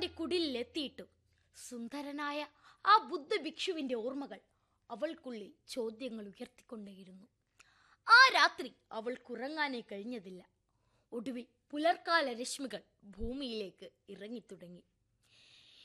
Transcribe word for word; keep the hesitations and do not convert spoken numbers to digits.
അവന്റെ കുടിലെത്തിയിട്ടു സുന്ദരനായ ആ ബുദ്ധഭിക്ഷുവിന്റെ ഓർമ്മകൾ അവൾക്കുള്ളിൽ ചോദ്യങ്ങൾ ഉയർത്തിക്കൊണ്ടേയിരുന്നു. ആ രാത്രി അവൾക്കുറങ്ങാനേ കഴിഞ്ഞതില്ല. ഒടുവിൽ പുലർക്കാല രശ്മികൾ ഭൂമിയിലേക്ക് ഇറങ്ങിത്തുടങ്ങി.